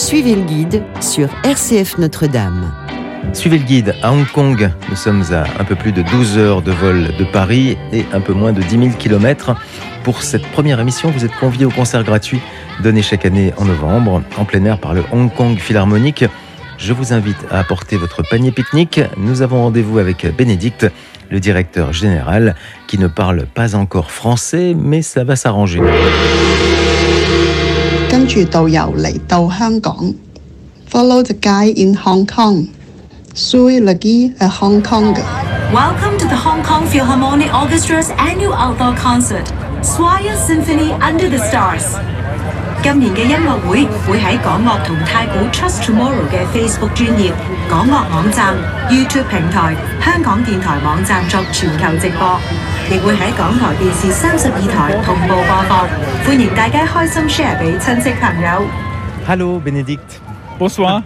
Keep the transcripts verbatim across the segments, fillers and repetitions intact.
Suivez le guide sur R C F Notre-Dame. Suivez le guide à Hong Kong. Nous sommes à un peu plus de douze heures de vol de Paris et un peu moins de dix mille kilomètres. Pour cette première émission, vous êtes conviés au concert gratuit donné chaque année en novembre, en plein air par le Hong Kong Philharmonic. Je vous invite à apporter votre panier pique-nique. Nous avons rendez-vous avec Bénédicte, le directeur général, qui ne parle pas encore français, mais ça va s'arranger. 跟住導遊嚟到香港 ，Follow the guide in Hong Kong. Suivez le guide à Hong Kong. Welcome to the Hong Kong Philharmonic Orchestra's annual outdoor concert, Swire Symphony Under the Stars. 今年嘅音樂會會喺港樂同太古 Trust Tomorrow 嘅 Facebook 專頁、港樂網站、YouTube 平台、香港電台網站作全球直播，亦會喺港台電視三十二台同步播放。歡迎大家開心 share 俾親戚朋友。 Hello Bénédicte. Bonsoir.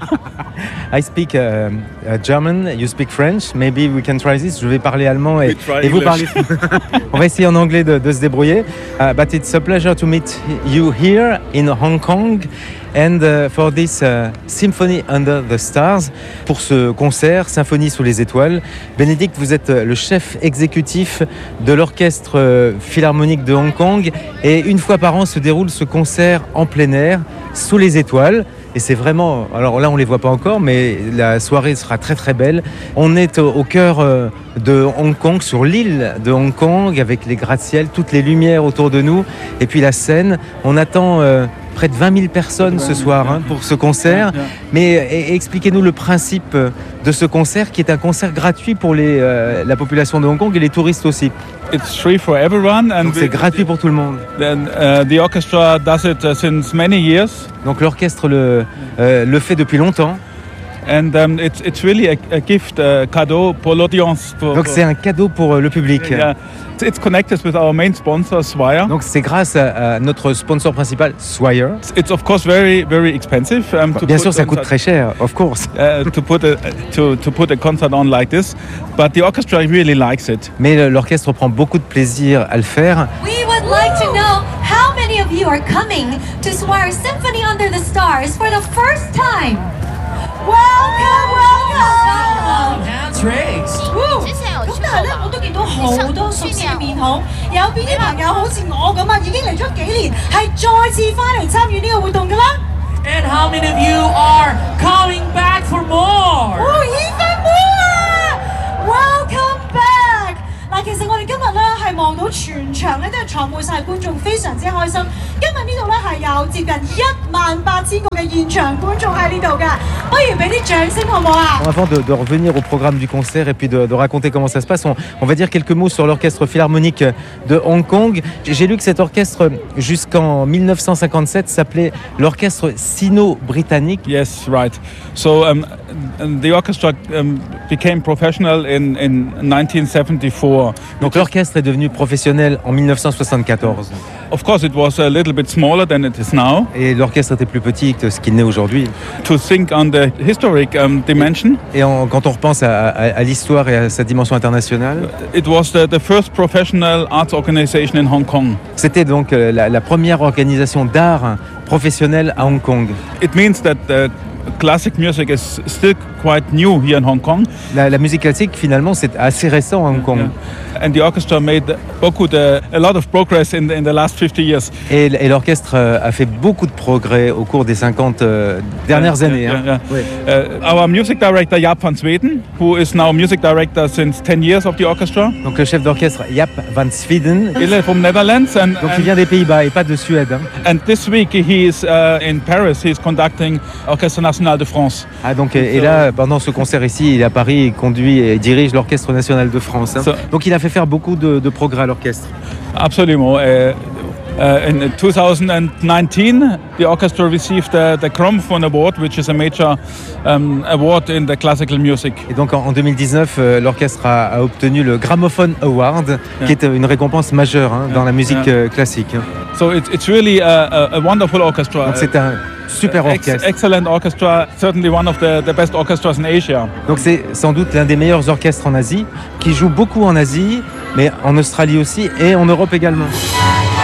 I speak uh, uh, German, you speak French. Maybe we can try this. Je vais parler allemand et, et vous parlez. On va essayer en anglais de, de se débrouiller. Uh, but it's a pleasure to meet you here in Hong Kong and uh, for this uh, Symphony Under the Stars. Pour ce concert, Symphonie sous les étoiles. Bénédicte, vous êtes le chef exécutif de l'orchestre euh, philharmonique de Hong Kong et une fois par an se déroule ce concert en plein air sous les étoiles. Et c'est vraiment, alors là on ne les voit pas encore, mais la soirée sera très très belle. On est au, au cœur de Hong Kong, sur l'île de Hong Kong, avec les gratte-ciel, toutes les lumières autour de nous. Et puis la scène, on attend euh, près de vingt mille personnes ce soir hein, pour ce concert. Mais et, expliquez-nous le principe de ce concert, qui est un concert gratuit pour les, euh, la population de Hong Kong et les touristes aussi. It's free for everyone, and donc c'est gratuit pour tout le monde. Then, uh, the orchestra does it uh, since many years. Donc l'orchestre le, euh, le fait depuis longtemps. And um, it's it's really a, a gift, a cadeau pour l'audience. Pour, donc c'est un cadeau pour le public. Yeah. It's connected with our main sponsor, Swire. Donc c'est grâce à, à notre sponsor principal, Swire. It's of course very very expensive. Um, to Bien put sûr, ça coûte très cher, of course. Uh, to put a to to put a concert on like this, but the orchestra really likes it. Mais l'orchestre prend beaucoup de plaisir à le faire. We would like to know how many of you are coming to Swire Symphony Under the Stars for the first time. Welcome, welcome! Hands raised. 咁但係咧，我都見到好多熟悉嘅面孔，有邊啲朋友好似我咁啊，已經嚟咗幾年，係再次翻嚟參與呢個活動㗎啦。 And how many of you are coming back for more? Oh, even more! Welcome back! 嗱，其實我哋今日咧係望到全場咧都係坐滿晒觀眾，非常之開心。今日呢度咧係有接近一萬八千個嘅現場觀眾喺呢度㗎，不如俾啲掌聲好唔好啊？ Avant de, de revenir au programme du concert et puis de, de raconter comment ça se passe, on, on va dire quelques mots sur l'orchestre philharmonique de Hong Kong. J'ai lu que cet orchestre, jusqu'en mille neuf cent cinquante-sept, s'appelait l'orchestre sino-britannique. Yes, right. So um, the orchestra um, became professional in, in nineteen seventy-four. Donc l'orchestre est devenu professionnel en mille neuf cent soixante-quatorze. Of course, it was a little bit smaller than it is now. Et l'orchestre était plus petit que ce qu'il n'est aujourd'hui. To think on the historic um, dimension. Et en, quand on repense à, à, à l'histoire et à sa dimension internationale. It was the, the first professional arts organization in Hong Kong. C'était donc la, la première organisation d'art professionnelle à Hong Kong. It means that the classic music is still quite new here in Hong Kong. La, la musique classique, finalement, c'est assez récent à Hong Kong. Yeah. And the orchestra made beaucoup de, a lot of progress in the, in the last fifty years. Et, et l'orchestre a fait beaucoup de progrès au cours des cinquante euh, dernières yeah, années. Yeah, hein. yeah. Oui. Uh, our music director Jaap van Sweden, who is now music director since ten years of the orchestra. Donc le chef d'orchestre Jaap van Sweden. Il est from Netherlands and, donc and il vient des Pays-Bas et pas de Suède. Hein. And this week he is uh, in Paris. He is conducting Orchestre National de France. Ah donc et, et là pendant ce concert ici, il est à Paris, il conduit et dirige l'Orchestre National de France. Hein. So, donc il a fait faire beaucoup de, de progrès à l'orchestre. Absolument. Uh, Uh, in twenty nineteen, the orchestra received the, the Gramophone Award, which is a major um, award in the classical music. Et donc en deux mille dix-neuf, euh, l'orchestre a, a obtenu le Gramophone Award, yeah. qui est une récompense majeure hein, yeah. dans la musique yeah. euh, classique. So it, it's really a, a, a wonderful orchestra. Donc c'est un super orchestre. Ex- excellent orchestra, certainly one of the, the best orchestras in Asia. Donc c'est sans doute l'un des meilleurs orchestres en Asie, qui joue beaucoup en Asie, mais en Australie aussi et en Europe également.